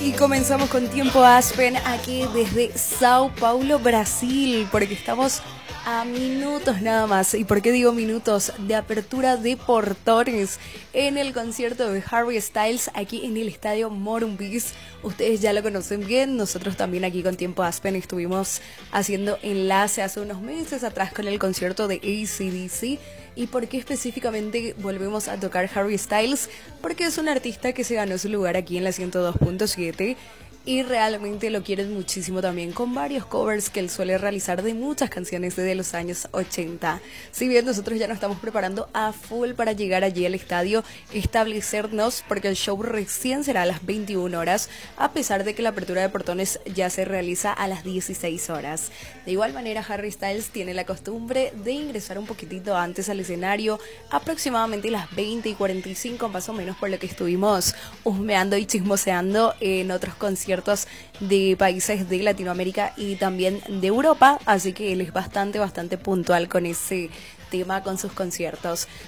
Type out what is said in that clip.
Y comenzamos con Tiempo Aspen aquí desde Sao Paulo, Brasil, porque estamos a minutos nada más. ¿Y por qué digo minutos? De apertura de portones en el concierto de Harry Styles aquí en el estadio Morumbis. Ustedes ya lo conocen bien, nosotros también aquí con Tiempo Aspen estuvimos haciendo enlace hace unos meses atrás con el concierto de AC/DC. ¿Y por qué específicamente volvemos a tocar Harry Styles? Porque es un artista que se ganó su lugar aquí en la 102.7 y realmente lo quieren muchísimo también, con varios covers que él suele realizar de muchas canciones de los años 80. Si bien nosotros ya nos estamos preparando a full para llegar allí al estadio, establecernos, porque el show recién será a las 21 horas, a pesar de que la apertura de portones ya se realiza a las 16 horas. De igual manera, Harry Styles tiene la costumbre de ingresar un poquitito antes al escenario, aproximadamente las 20:45 más o menos, por lo que estuvimos husmeando y chismoseando en otros conciertos de países de Latinoamérica y también de Europa, así que él es bastante puntual con ese tema, con sus conciertos.